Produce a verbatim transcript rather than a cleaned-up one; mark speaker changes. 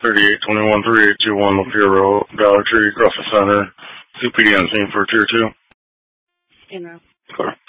Speaker 1: thirty-eight twenty-one, thirty-eight twenty-one, Lapeer Road, Dollar Tree, Griffith Center. C P D on scene for tier two.
Speaker 2: In row.
Speaker 1: Clear.